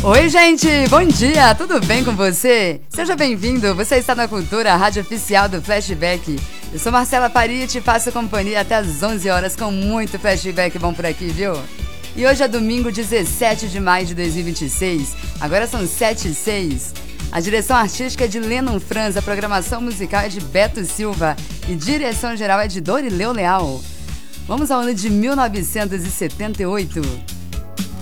Oi, gente, bom dia, tudo bem com você? Seja bem-vindo, você está na Cultura, a rádio oficial do Flashback. Eu sou Marcela Faria e te faço companhia até às 11 horas com muito flashback bom por aqui, viu? E hoje é domingo 17 de maio de 2026, agora são 7h06. A direção artística é de Lennon Franz, a programação musical é de Beto Silva e direção geral é de Dorileu Leal. Vamos ao ano de 1978.